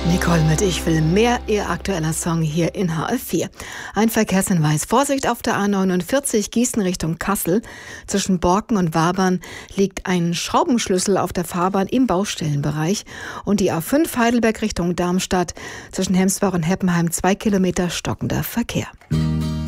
Nicole mit Ich will mehr, ihr aktueller Song hier in HR4. Ein Verkehrshinweis. Vorsicht auf der A49 Gießen Richtung Kassel. Zwischen Borken und Wabern liegt ein Schraubenschlüssel auf der Fahrbahn im Baustellenbereich. Und die A5 Heidelberg Richtung Darmstadt. Zwischen Hemsbach und Heppenheim 2 Kilometer stockender Verkehr.